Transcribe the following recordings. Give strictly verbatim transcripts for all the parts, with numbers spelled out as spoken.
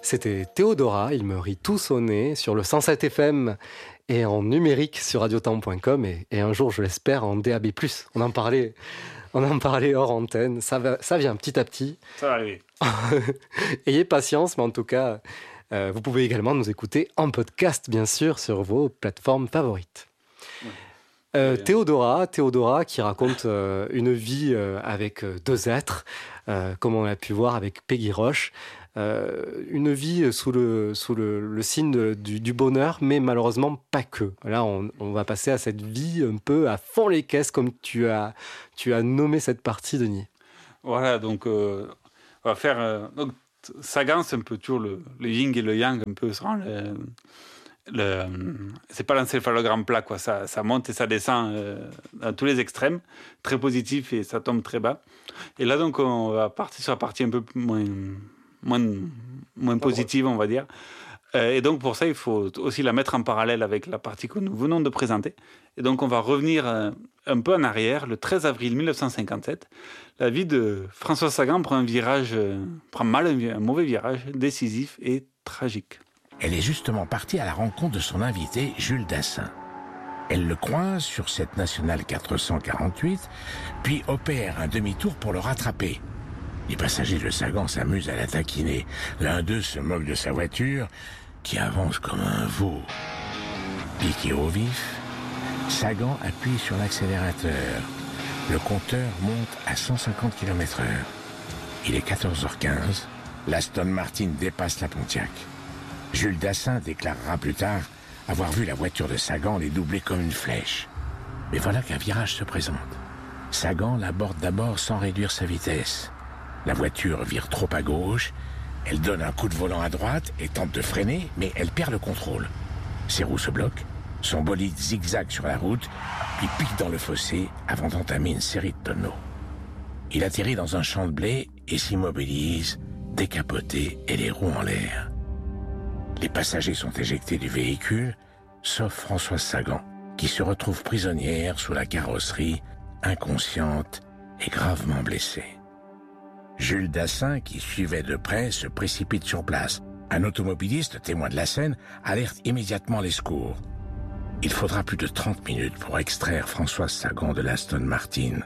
C'était Théodora, il me rit tout sonné sur le cent sept F M et en numérique sur radiotemps point com et, et un jour, je l'espère, en D A B plus. On en parlait, on en parlait hors antenne, ça, va, ça vient petit à petit. Ça va arriver. Ayez patience, mais en tout cas, euh, vous pouvez également nous écouter en podcast, bien sûr, sur vos plateformes favorites. Ouais. Euh, Théodora, Théodora qui raconte euh, une vie euh, avec euh, deux êtres, euh, comme on a pu voir avec Peggy Roche. Euh, une vie sous le, sous le, le signe de, du, du bonheur, mais malheureusement pas que. Là, on, on va passer à cette vie un peu à fond les caisses, comme tu as, tu as nommé cette partie, Denis. Voilà, donc euh, on va faire... Euh, donc, Sagan, c'est un peu toujours le, le yin et le yang, un peu, ça, le, le, c'est pas l'encéphalogramme plat, quoi. Ça, ça monte et ça descend euh, dans tous les extrêmes, très positif et ça tombe très bas. Et là, donc, on va partir sur la partie un peu moins... moins, moins positive, on va dire. Euh, et donc, pour ça, il faut aussi la mettre en parallèle avec la partie que nous venons de présenter. Et donc, on va revenir euh, un peu en arrière, le treize avril mille neuf cent cinquante-sept. La vie de Françoise Sagan prend un virage, euh, prend mal un, un mauvais virage, décisif et tragique. Elle est justement partie à la rencontre de son invité, Jules Dassin. Elle le croise sur cette nationale quatre cent quarante-huit, puis opère un demi-tour pour le rattraper. Les passagers de Sagan s'amusent à la taquiner. L'un d'eux se moque de sa voiture, qui avance comme un veau. Piqué au vif, Sagan appuie sur l'accélérateur. Le compteur monte à cent cinquante kilomètres heure. Il est quatorze heures quinze. L'Aston Martin dépasse la Pontiac. Jules Dassin déclarera plus tard avoir vu la voiture de Sagan les doubler comme une flèche. Mais voilà qu'un virage se présente. Sagan l'aborde d'abord sans réduire sa vitesse. La voiture vire trop à gauche, elle donne un coup de volant à droite et tente de freiner, mais elle perd le contrôle. Ses roues se bloquent, son bolide zigzague sur la route, puis pique dans le fossé avant d'entamer une série de tonneaux. Il atterrit dans un champ de blé et s'immobilise, décapoté et les roues en l'air. Les passagers sont éjectés du véhicule, sauf Françoise Sagan, qui se retrouve prisonnière sous la carrosserie, inconsciente et gravement blessée. Jules Dassin, qui suivait de près, se précipite sur place. Un automobiliste, témoin de la scène, alerte immédiatement les secours. Il faudra plus de trente minutes pour extraire Françoise Sagan de l'Aston Martin.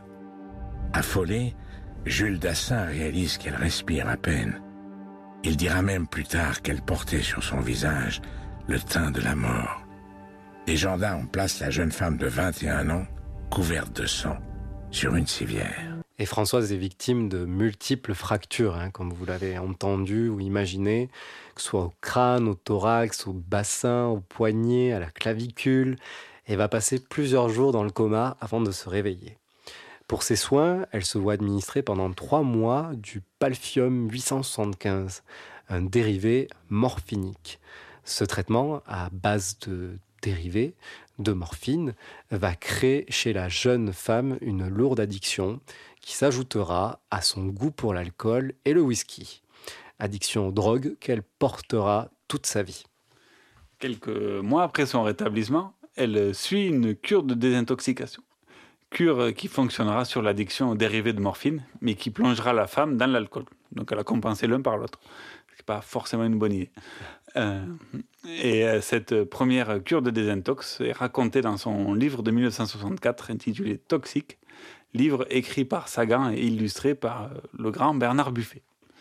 Affolé, Jules Dassin réalise qu'elle respire à peine. Il dira même plus tard qu'elle portait sur son visage le teint de la mort. Les gendarmes placent la jeune femme de vingt et un ans, couverte de sang, sur une civière. Et Françoise est victime de multiples fractures, hein, comme vous l'avez entendu ou imaginé, que ce soit au crâne, au thorax, au bassin, au poignet, à la clavicule. Elle va passer plusieurs jours dans le coma avant de se réveiller. Pour ses soins, elle se voit administrer pendant trois mois du Palfium huit cent soixante-quinze, un dérivé morphinique. Ce traitement, à base de dérivés de morphine, va créer chez la jeune femme une lourde addiction qui s'ajoutera à son goût pour l'alcool et le whisky. Addiction aux drogues qu'elle portera toute sa vie. Quelques mois après son rétablissement, elle suit une cure de désintoxication. Cure qui fonctionnera sur l'addiction aux dérivés de morphine, mais qui plongera la femme dans l'alcool. Donc elle a compensé l'un par l'autre. Ce n'est pas forcément une bonne idée. Euh, et cette première cure de désintox est racontée dans son livre de mille neuf cent soixante-quatre intitulé « Toxique », livre écrit par Sagan et illustré par le grand Bernard Buffet.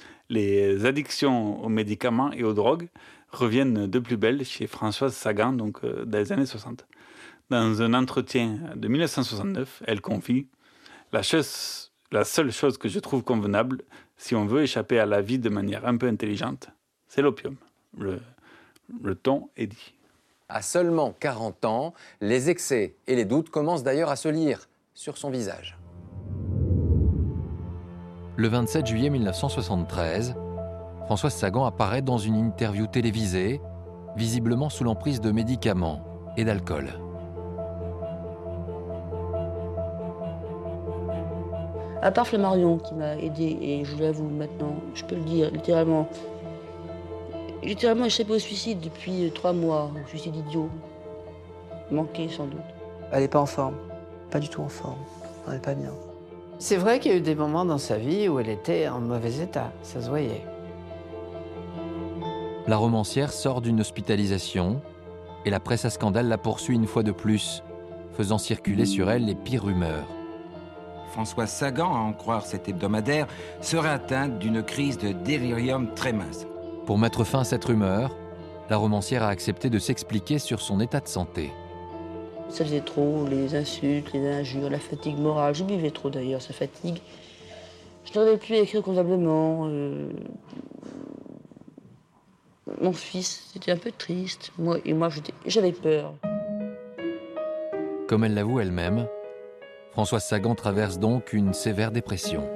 Les addictions aux médicaments et aux drogues reviennent de plus belle chez Françoise Sagan, donc euh, dans les années soixante. Dans un entretien de mille neuf cent soixante-neuf, elle confie la, chose, la seule chose que je trouve convenable, si on veut échapper à la vie de manière un peu intelligente, c'est l'opium. Le, le ton est dit. À seulement quarante ans, les excès et les doutes commencent d'ailleurs à se lire sur son visage. Le vingt-sept juillet mille neuf cent soixante-treize, Françoise Sagan apparaît dans une interview télévisée, visiblement sous l'emprise de médicaments et d'alcool. À part Flammarion qui m'a aidé, et je vous l'avoue maintenant, je peux le dire littéralement, j'ai littéralement échappé au suicide depuis trois mois, un suicide idiot, manqué sans doute. Elle n'est pas en forme, pas du tout en forme, elle n'est pas bien. C'est vrai qu'il y a eu des moments dans sa vie où elle était en mauvais état, ça se voyait. La romancière sort d'une hospitalisation et la presse à scandale la poursuit une fois de plus, faisant circuler sur elle les pires rumeurs. Françoise Sagan, à en croire cet hebdomadaire, serait atteinte d'une crise de délirium tremens. Pour mettre fin à cette rumeur, la romancière a accepté de s'expliquer sur son état de santé. Ça faisait trop, les insultes, les injures, la fatigue morale. Je buvais trop d'ailleurs, ça fatigue. Je n'arrivais plus à écrire convenablement. Euh... Mon fils, c'était un peu triste. Moi, et moi, j'avais peur. Comme elle l'avoue elle-même, Françoise Sagan traverse donc une sévère dépression.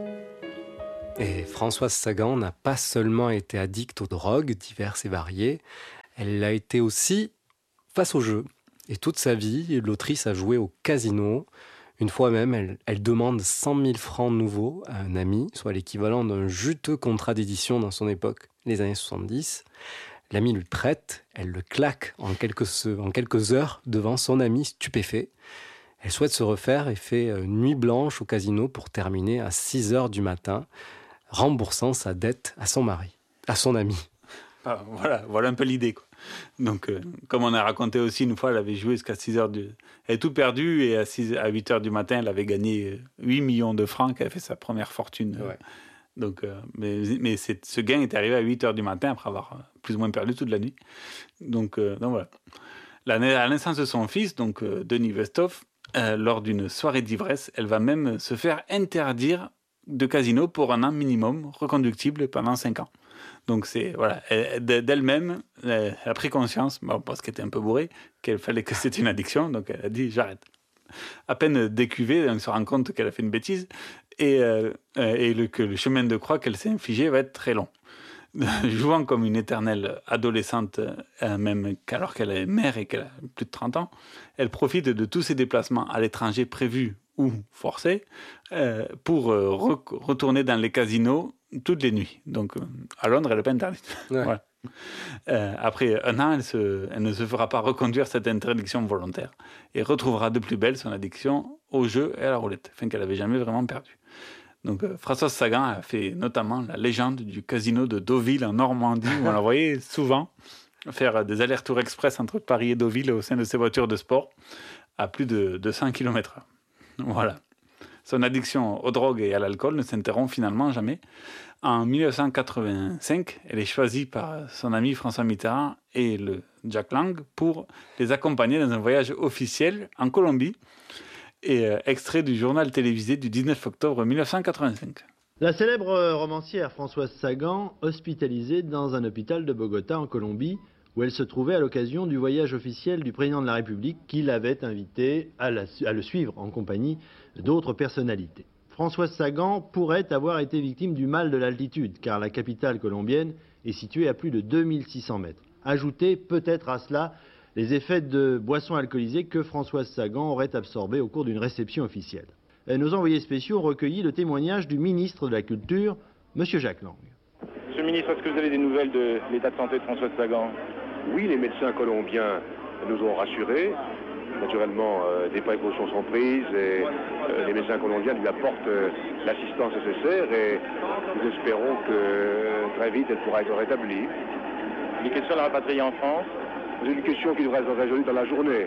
Et Françoise Sagan n'a pas seulement été addicte aux drogues diverses et variées, elle l'a été aussi face au jeu. Et toute sa vie, l'autrice a joué au casino. Une fois même, elle, elle demande cent mille francs nouveaux à un ami, soit l'équivalent d'un juteux contrat d'édition dans son époque, les années soixante-dix. L'ami lui prête, elle le claque en quelques, en quelques heures devant son ami stupéfait. Elle souhaite se refaire et fait nuit blanche au casino pour terminer à six heures du matin, remboursant sa dette à son mari, à son ami. Ah, voilà, voilà un peu l'idée, quoi. Donc, euh, comme on a raconté aussi, une fois, elle avait joué jusqu'à six heures du... Elle a tout perdu et à, six, à huit heures du matin, elle avait gagné huit millions de francs, qu'elle avait fait sa première fortune. Ouais. Donc, euh, mais mais c'est, ce gain est arrivé à huit heures du matin, après avoir plus ou moins perdu toute la nuit. Donc, euh, donc voilà. La, à la naissance de son fils, donc euh, Denis Westhoff, euh, lors d'une soirée d'ivresse, elle va même se faire interdire de casino pour un an minimum, reconductible pendant cinq ans. Donc, c'est, voilà, elle, d'elle-même, elle a pris conscience, bon, parce qu'elle était un peu bourrée, qu'il fallait que c'était une addiction, donc elle a dit « j'arrête ». À peine décuvée, elle se rend compte qu'elle a fait une bêtise et, euh, et le, que le chemin de croix qu'elle s'est infligé va être très long. Jouant comme une éternelle adolescente, euh, même alors qu'elle est mère et qu'elle a plus de trente ans, elle profite de tous ses déplacements à l'étranger prévus ou forcés euh, pour euh, re- retourner dans les casinos toutes les nuits. Donc, euh, à Londres, elle n'est pas interdite. Ouais. Voilà. Euh, après un an, elle, se, elle ne se fera pas reconduire cette interdiction volontaire et retrouvera de plus belle son addiction au jeu et à la roulette, enfin qu'elle n'avait jamais vraiment perdu. Donc, euh, Françoise Sagan a fait notamment la légende du casino de Deauville en Normandie, où on la voyait souvent faire des allers-retours express entre Paris et Deauville au sein de ses voitures de sport à plus de, de cent kilomètres heure. Voilà. Son addiction aux drogues et à l'alcool ne s'interrompt finalement jamais. En dix-neuf cent quatre-vingt-cinq, elle est choisie par son ami François Mitterrand et le Jack Lang pour les accompagner dans un voyage officiel en Colombie, et euh, extrait du journal télévisé du dix-neuf octobre dix-neuf cent quatre-vingt-cinq. La célèbre romancière Françoise Sagan, hospitalisée dans un hôpital de Bogota en Colombie, où elle se trouvait à l'occasion du voyage officiel du président de la République qui l'avait invitée à, la, à le suivre en compagnie d'autres personnalités. Françoise Sagan pourrait avoir été victime du mal de l'altitude, car la capitale colombienne est située à plus de deux mille six cents mètres. Ajoutez peut-être à cela les effets de boissons alcoolisées que Françoise Sagan aurait absorbés au cours d'une réception officielle. Nos envoyés spéciaux ont recueilli le témoignage du ministre de la Culture, M. Jack Lang. Monsieur le ministre, est-ce que vous avez des nouvelles de l'état de santé de Françoise Sagan? Oui, les médecins colombiens nous ont rassurés. Naturellement, euh, des précautions sont prises et euh, les médecins colombiens lui apportent euh, l'assistance nécessaire et nous espérons que euh, très vite elle pourra être rétablie. Les questions de la rapatrier en France? C'est une question qui devrait être résolue dans la journée.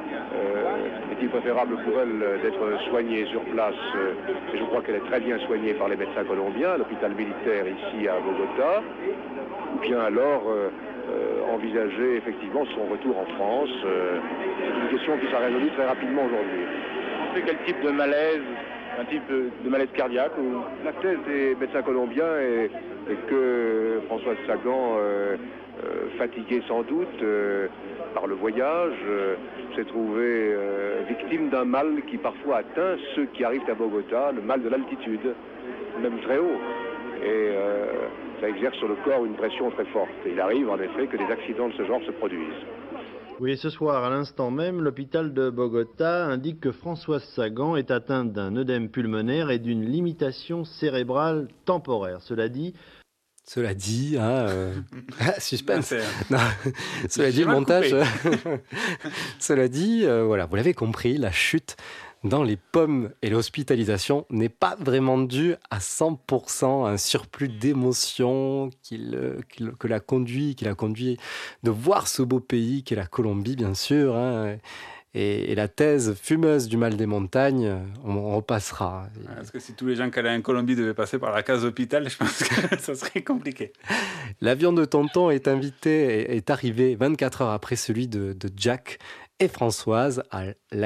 Euh, est-il préférable pour elle d'être soignée sur place? Et je crois qu'elle est très bien soignée par les médecins colombiens, à l'hôpital militaire ici à Bogota. Ou bien alors euh, euh, envisager effectivement son retour en France. Euh, c'est une question qui sera résolue très rapidement aujourd'hui. On sait quel type de malaise? Un type de malaise cardiaque ou... La thèse des médecins colombiens est, est que Françoise Sagan, euh, euh, fatiguée sans doute euh, par le voyage, euh, s'est trouvée euh, victime d'un mal qui parfois atteint ceux qui arrivent à Bogota, le mal de l'altitude, même très haut. Et euh, ça exerce sur le corps une pression très forte. Et il arrive en effet que des accidents de ce genre se produisent. Oui, ce soir, à l'instant même, l'hôpital de Bogota indique que Françoise Sagan est atteinte d'un œdème pulmonaire et d'une limitation cérébrale temporaire. Cela dit... Cela dit, hein, euh... ah, suspense. Non, non. Cela dit, le montage. Cela dit, euh, voilà, vous l'avez compris, la chute dans les pommes et l'hospitalisation n'est pas vraiment due à cent pour cent à un surplus d'émotions qu'il, qu'il, que l'a conduit, qui l'a conduit de voir ce beau pays qu'est la Colombie, bien sûr, hein. Et, et la thèse fumeuse du mal des montagnes, on, on repassera. Parce que si tous les gens qui allaient en Colombie devaient passer par la case hôpital, je pense que ça serait compliqué. L'avion de Tonton est invité, est arrivé vingt-quatre heures après celui de, de Jack et Françoise à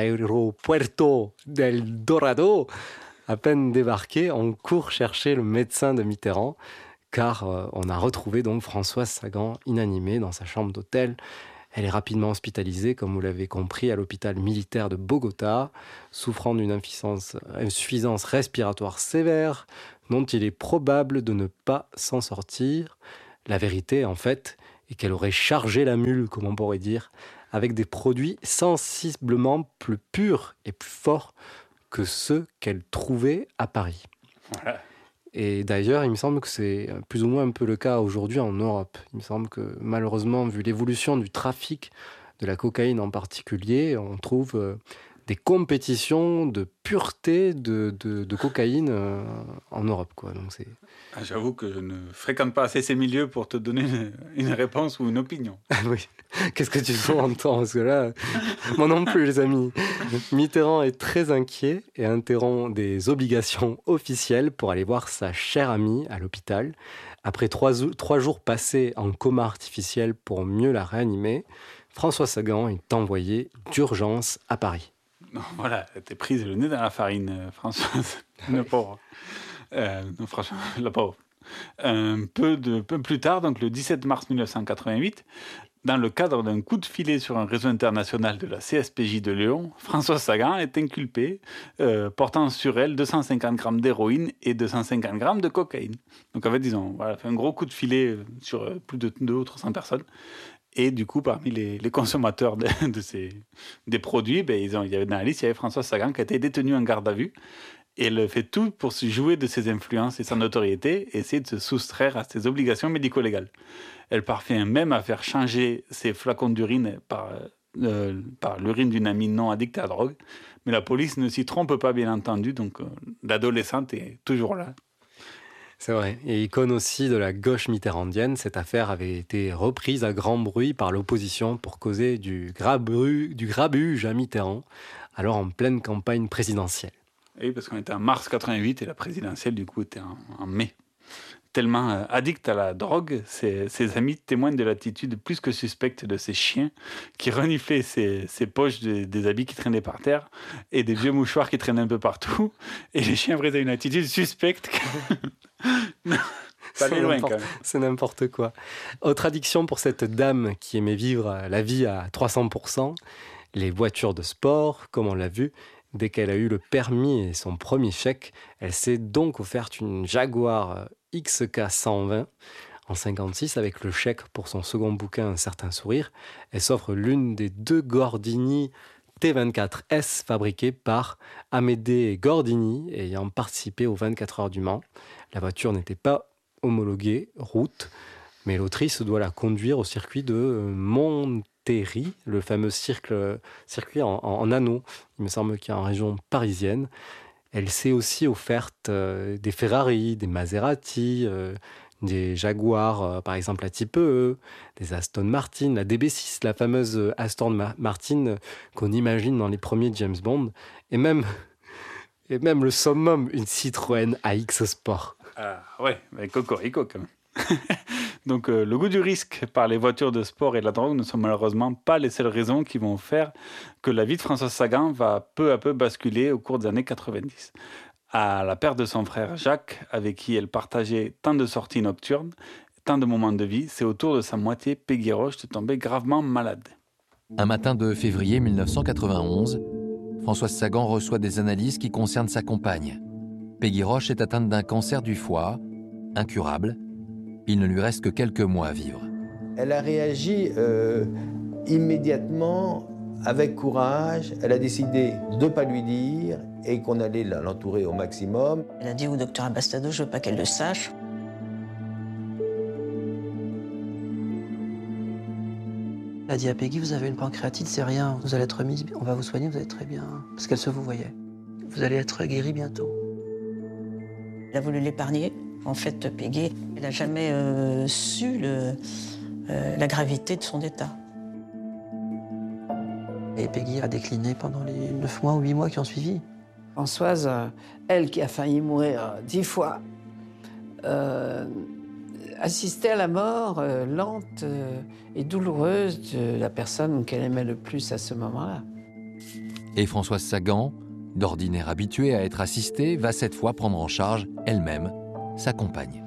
l'aéropuerto del Dorado. À peine débarqué, on court chercher le médecin de Mitterrand, car euh, on a retrouvé donc Françoise Sagan inanimée dans sa chambre d'hôtel. Elle est rapidement hospitalisée, comme vous l'avez compris, à l'hôpital militaire de Bogota, souffrant d'une insuffisance, insuffisance respiratoire sévère, dont il est probable de ne pas s'en sortir. La vérité, en fait, est qu'elle aurait chargé la mule, comme on pourrait dire, avec des produits sensiblement plus purs et plus forts que ceux qu'elle trouvait à Paris. Voilà. Et d'ailleurs, il me semble que c'est plus ou moins un peu le cas aujourd'hui en Europe. Il me semble que malheureusement, vu l'évolution du trafic de la cocaïne en particulier, on trouve euh, des compétitions de pureté de, de, de cocaïne euh, en Europe, quoi. Donc c'est... Ah, j'avoue que je ne fréquente pas assez ces milieux pour te donner une, une réponse ou une opinion. Oui. Qu'est-ce que tu sous-entends ? Parce que là, moi non plus, les amis. Mitterrand est très inquiet et interrompt des obligations officielles pour aller voir sa chère amie à l'hôpital. Après trois, trois jours passés en coma artificiel pour mieux la réanimer, François Sagan est envoyé d'urgence à Paris. Non, voilà, t'es prise le nez dans la farine, Françoise. Le pauvre. Euh, non, franchement, la pauvre. Un peu, de, peu plus tard, donc le dix-sept mars mille neuf cent quatre-vingt-huit, dans le cadre d'un coup de filet sur un réseau international de la C S P J de Lyon, Françoise Sagan est inculpée, euh, portant sur elle deux cent cinquante grammes d'héroïne et deux cent cinquante grammes de cocaïne. Donc en fait, ils ont voilà, fait un gros coup de filet sur plus de deux ou trois cents personnes. Et du coup, parmi les, les consommateurs de, de ces, des produits, ben, ils ont, il y avait dans la liste, il y avait Françoise Sagan qui a été détenue en garde à vue. Et elle fait tout pour se jouer de ses influences et sa notoriété et essayer de se soustraire à ses obligations médico-légales. Elle parvient même à faire changer ses flacons d'urine par, euh, par l'urine d'une amie non addicte à la drogue. Mais la police ne s'y trompe pas, bien entendu, donc euh, l'adolescente est toujours là. C'est vrai. Et icône aussi de la gauche mitterrandienne, cette affaire avait été reprise à grand bruit par l'opposition pour causer du, grabu, du grabuge à Mitterrand, alors en pleine campagne présidentielle. Oui, parce qu'on était en mars quatre-vingt-huit et la présidentielle, du coup, était en, en mai. Tellement euh, addict à la drogue, ses, ses amis témoignent de l'attitude plus que suspecte de ces chiens qui reniflaient ses, ses poches de, des habits qui traînaient par terre et des vieux mouchoirs qui traînaient un peu partout. Et les chiens avaient une attitude suspecte. Non, ça allait loin, quand même. C'est n'importe quoi. Autre addiction pour cette dame qui aimait vivre la vie à trois cents pour cent, les voitures de sport, comme on l'a vu. Dès qu'elle a eu le permis et son premier chèque, elle s'est donc offerte une Jaguar X K cent vingt en cinquante-six avec le chèque pour son second bouquin Un certain sourire. Elle s'offre l'une des deux Gordini T vingt-quatre S fabriquées par Amédée Gordini ayant participé aux vingt-quatre heures du Mans. La voiture n'était pas homologuée route, mais l'autrice doit la conduire au circuit de Monte Terry, le fameux cirque, circuit en, en, en anneau, il me semble qu'il y a en région parisienne. Elle s'est aussi offerte euh, des Ferrari, des Maserati, euh, des Jaguars, euh, par exemple la Type E, des Aston Martin, la D B six, la fameuse Aston Ma- Martin euh, qu'on imagine dans les premiers James Bond, et même, et même le summum, une Citroën A X Sport. Ah ouais, mais cocorico quand même. Donc euh, le goût du risque par les voitures de sport et de la drogue ne sont malheureusement pas les seules raisons qui vont faire que la vie de Françoise Sagan va peu à peu basculer au cours des années quatre-vingt-dix. À la perte de son frère Jacques, avec qui elle partageait tant de sorties nocturnes, tant de moments de vie, c'est au tour de sa moitié, Peggy Roche, de tomber gravement malade. Un matin de février mille neuf cent quatre-vingt-onze, Françoise Sagan reçoit des analyses qui concernent sa compagne. Peggy Roche est atteinte d'un cancer du foie, incurable. Il ne lui reste que quelques mois à vivre. Elle a réagi euh, immédiatement, avec courage. Elle a décidé de ne pas lui dire et qu'on allait l'entourer au maximum. Elle a dit au docteur Abastado, je ne veux pas qu'elle le sache. Elle a dit à Peggy, vous avez une pancréatite, c'est rien, vous allez être remise, on va vous soigner, vous allez très bien. Parce qu'elle se vous voyait. Vous allez être guéri bientôt. Il a voulu l'épargner. En fait, Peggy, elle n'a jamais euh, su le, euh, la gravité de son état. Et Peggy a décliné pendant les neuf mois ou huit mois qui ont suivi. Françoise, euh, elle qui a failli mourir euh, dix fois, euh, assistait à la mort euh, lente euh, et douloureuse de la personne qu'elle aimait le plus à ce moment-là. Et Françoise Sagan, d'ordinaire habituée à être assistée, va cette fois prendre en charge elle-même sa compagne.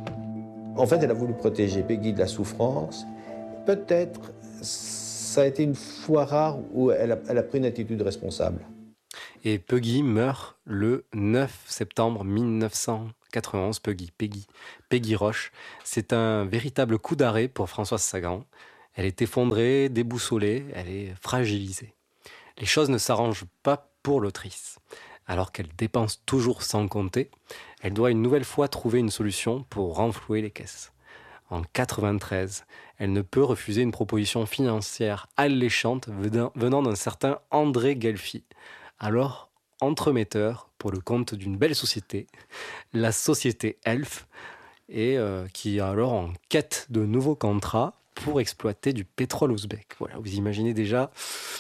En fait, elle a voulu protéger Peggy de la souffrance. Peut-être, ça a été une fois rare où elle a, elle a pris une attitude responsable. Et Peggy meurt le neuf septembre mille neuf cent quatre-vingt-onze. Peggy, Peggy, Peggy Roche. C'est un véritable coup d'arrêt pour Françoise Sagan. Elle est effondrée, déboussolée, elle est fragilisée. Les choses ne s'arrangent pas pour l'autrice. Alors qu'elle dépense toujours sans compter, elle doit une nouvelle fois trouver une solution pour renflouer les caisses. En quatre-vingt-treize, elle ne peut refuser une proposition financière alléchante venant d'un certain André Guelfi, alors entremetteur pour le compte d'une belle société, la société Elf, et euh, qui est alors en quête de nouveaux contrats pour exploiter du pétrole ouzbek. Voilà, vous imaginez déjà,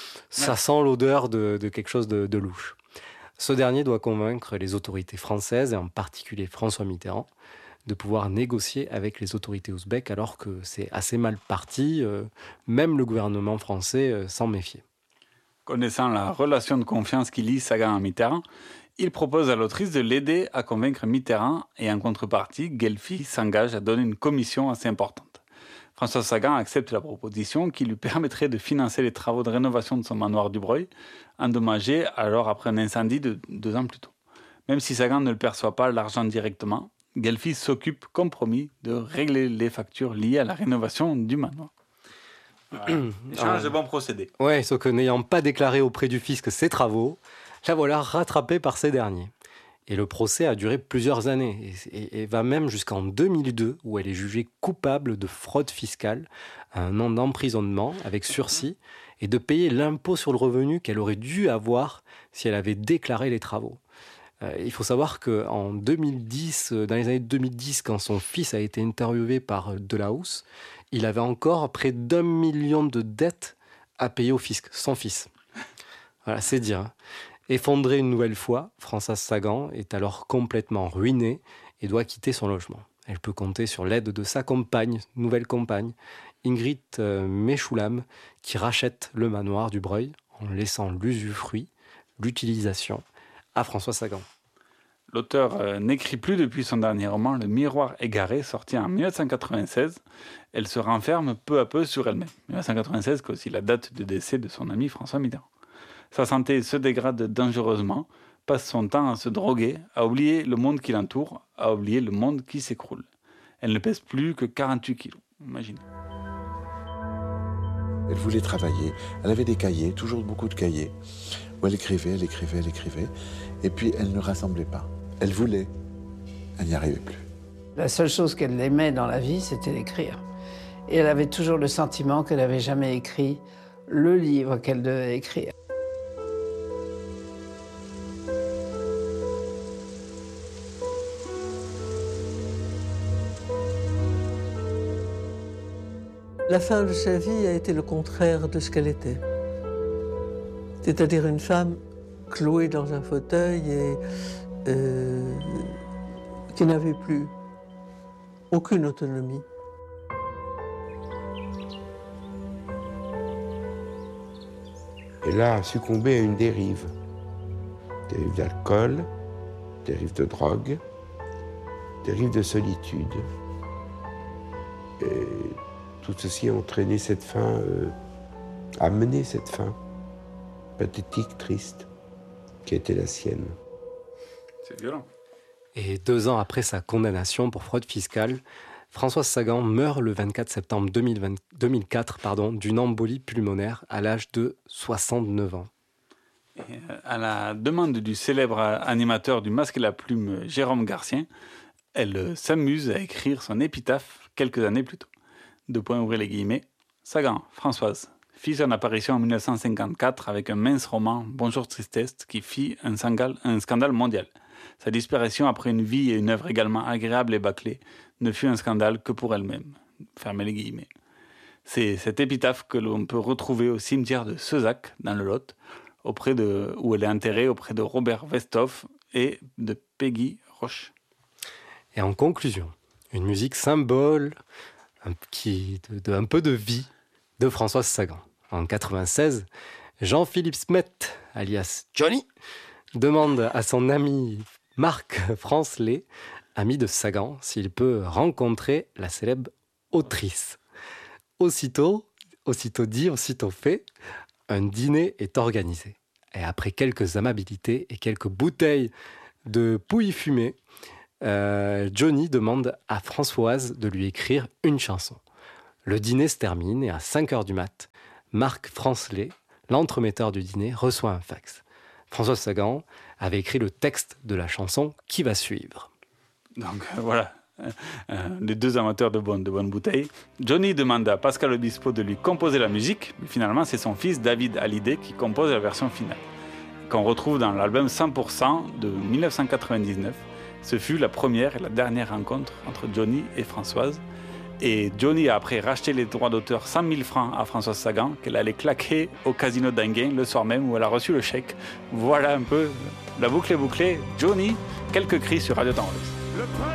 ça sent l'odeur de, de quelque chose de, de louche. Ce dernier doit convaincre les autorités françaises, et en particulier François Mitterrand, de pouvoir négocier avec les autorités ouzbèques, alors que c'est assez mal parti. Euh, même le gouvernement français euh, s'en méfiait. Connaissant la relation de confiance qui lie Sagan à Mitterrand, il propose à l'autrice de l'aider à convaincre Mitterrand, et en contrepartie, Guelfi s'engage à donner une commission assez importante. François Sagan accepte la proposition qui lui permettrait de financer les travaux de rénovation de son manoir du Breuil, endommagé alors après un incendie de deux ans plus tôt. Même si Sagan ne le perçoit pas l'argent directement, Guelfi s'occupe, comme promis, de régler les factures liées à la rénovation du manoir. Voilà. Échange de bons procédés. Oui, sauf que n'ayant pas déclaré auprès du fisc ses travaux, la voilà rattrapée par ces derniers. Et le procès a duré plusieurs années et, et, et va même jusqu'en deux mille deux, où elle est jugée coupable de fraude fiscale, à un an d'emprisonnement avec sursis, et de payer l'impôt sur le revenu qu'elle aurait dû avoir si elle avait déclaré les travaux. Euh, il faut savoir qu'en deux mille dix, dans les années deux mille dix, quand son fils a été interviewé par Delahousse, il avait encore près d'un million de dettes à payer au fisc, son fils. Voilà, c'est dire. Hein. Effondrée une nouvelle fois, Françoise Sagan est alors complètement ruinée et doit quitter son logement. Elle peut compter sur l'aide de sa compagne, nouvelle compagne, Ingrid euh, Mechoulam, qui rachète le manoir du Breuil en laissant l'usufruit, l'utilisation à François Sagan. L'auteur euh, n'écrit plus depuis son dernier roman, Le Miroir égaré, sorti en mille neuf cent quatre-vingt-seize. Elle se renferme peu à peu sur elle-même. mille neuf cent quatre-vingt-seize, qui est aussi la date de décès de son ami François Mitterrand. Sa santé se dégrade dangereusement, passe son temps à se droguer, à oublier le monde qui l'entoure, à oublier le monde qui s'écroule. Elle ne pèse plus que quarante-huit kilos, imaginez. Elle voulait travailler, elle avait des cahiers, toujours beaucoup de cahiers, où elle écrivait, elle écrivait, elle écrivait, et puis elle ne rassemblait pas. Elle voulait, elle n'y arrivait plus. La seule chose qu'elle aimait dans la vie, c'était l'écrire. Et elle avait toujours le sentiment qu'elle n'avait jamais écrit le livre qu'elle devait écrire. La fin de sa vie a été le contraire de ce qu'elle était. C'est-à-dire une femme clouée dans un fauteuil et euh, qui n'avait plus aucune autonomie. Elle a succombé à une dérive. Dérive d'alcool, dérive de drogue, dérive de solitude. Et tout ceci a entraîné cette fin, euh, a mené cette fin pathétique, triste, qui était la sienne. C'est violent. Et deux ans après sa condamnation pour fraude fiscale, Françoise Sagan meurt le vingt-quatre septembre deux mille vingt, deux mille quatre pardon, d'une embolie pulmonaire à l'âge de soixante-neuf ans. Et à la demande du célèbre animateur du Masque et la Plume, Jérôme Garcien, elle s'amuse à écrire son épitaphe quelques années plus tôt. Deux points, ouvrez les guillemets. Sagan, Françoise, fit son apparition en mille neuf cent cinquante-quatre avec un mince roman, Bonjour Tristesse, qui fit un scandale, un scandale mondial. Sa disparition après une vie et une œuvre également agréable et bâclée ne fut un scandale que pour elle-même. Fermez les guillemets. C'est cette épitaphe que l'on peut retrouver au cimetière de Seuzac, dans le Lot, auprès de, où elle est enterrée auprès de Robert Westhoff et de Peggy Roche. Et en conclusion, une musique symbole un, qui, de, de, un peu de vie de Françoise Sagan. En quatre-vingt-seize, Jean-Philippe Smet, alias Johnny, demande à son ami Marc Francelet, ami de Sagan, s'il peut rencontrer la célèbre autrice. Aussitôt, aussitôt dit, aussitôt fait, un dîner est organisé. Et après quelques amabilités et quelques bouteilles de pouilly fumée, euh, Johnny demande à Françoise de lui écrire une chanson. Le dîner se termine et à cinq heures du mat', Marc Francelet, l'entremetteur du dîner, reçoit un fax. Françoise Sagan avait écrit le texte de la chanson qui va suivre. Donc euh, voilà, euh, les deux amateurs de bonnes, de bonnes bouteilles. Johnny demande à Pascal Obispo de lui composer la musique, mais finalement c'est son fils David Hallyday qui compose la version finale, qu'on retrouve dans l'album cent pour cent de mille neuf cent quatre-vingt-dix-neuf. Ce fut la première et la dernière rencontre entre Johnny et Françoise. Et Johnny a après racheté les droits d'auteur cent mille francs à Françoise Sagan, qu'elle allait claquer au casino d'Enghien le soir même où elle a reçu le chèque. Voilà un peu, la boucle est bouclée. Johnny, quelques cris sur Radio Temps Russe.